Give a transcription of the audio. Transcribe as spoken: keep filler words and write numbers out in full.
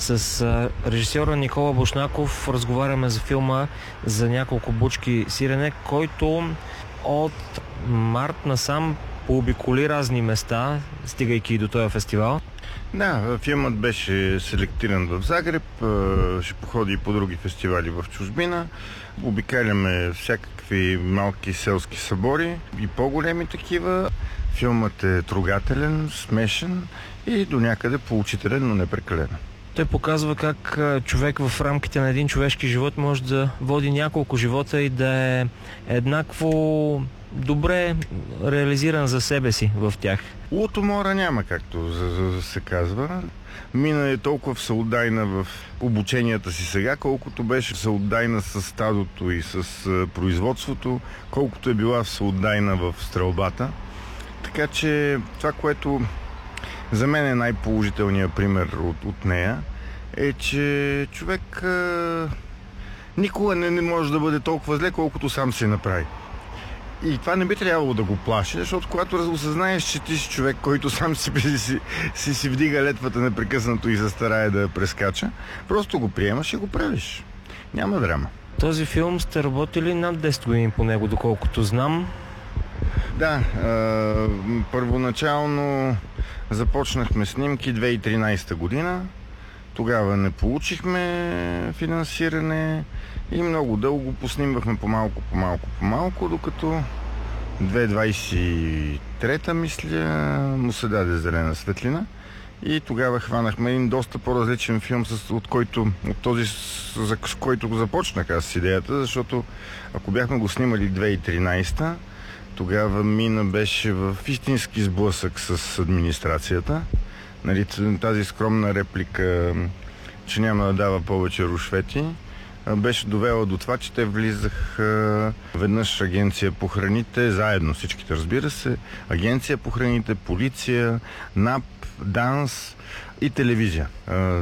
С а, режисьора Никола Бушнаков разговаряме за филма "За няколко бучки сирене", който от март насам пообиколи разни места, стигайки до този фестивал. Да, филмът беше селектиран в Загреб, ще походи и по други фестивали в чужбина. Обикаляме всякакви малки селски събори и по-големи такива. Филмът е трогателен, смешен и до някъде поучителен, но не прекалено. Той показва как човек в рамките на един човешки живот може да води няколко живота и да е еднакво добре реализиран за себе си в тях. Луд умора няма, както за, за, се казва. Мина е толкова всеотдайна в обученията си сега, колкото беше всеотдайна с стадото и с производството, колкото е била всеотдайна в стрелбата. Така че това, което за мен е най-положителният пример от, от нея, е, че човек а, никога не, не може да бъде толкова зле, колкото сам се направи. И това не би трябвало да го плаши, защото когато осъзнаеш, че ти си човек, който сам си си, си, си вдига летвата непрекъснато и се старае да прескача, просто го приемаш и го правиш. Няма драма. Този филм сте работили над десет години по него, доколкото знам. Да, а, първоначално започнахме снимки две хиляди и тринадесета година. Тогава не получихме финансиране и много дълго поснимахме по-малко, по-малко, по-малко, докато две хиляди двадесет и трета, мисля, му се даде зелена светлина и тогава хванахме един доста по-различен филм, с, от, който, от този, с, с който го започнах аз с идеята, защото ако бяхме го снимали две хиляди и тринадесета, тогава Мина беше в истински сблъсък с администрацията. Нали, тази скромна реплика, че няма да дава повече рушвети, беше довела до това, че те влизаха веднъж агенция по храните, заедно всичките, разбира се, агенция по храните, полиция, НАП, ДАНС и телевизия.